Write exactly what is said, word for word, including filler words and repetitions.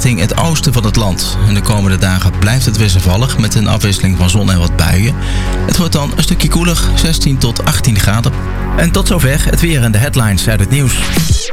richting het oosten van het land. En de komende dagen blijft het wisselvallig met een afwisseling van zon en wat buien. Het wordt dan een stukje koeler, zestien tot achttien graden. En tot zover het weer en de headlines uit het nieuws.